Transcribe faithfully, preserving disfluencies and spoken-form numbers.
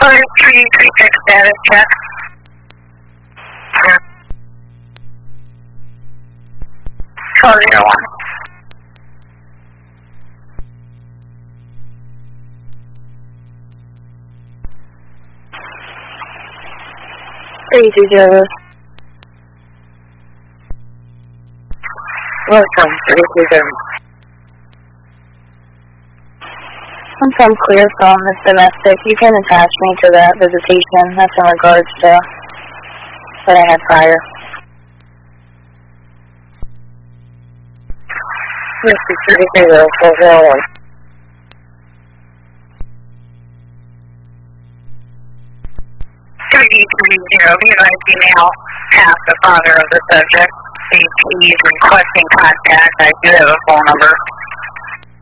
three three six status check. twelve zero one. three two zero. Welcome, three two zero. Once I'm clear from this domestic, you can attach me to that visitation. That's in regards to what I had prior. Whiskey three zero four zero one. three three zero, be advised you now have the father of the subject. He is requesting contact. I do have a phone number.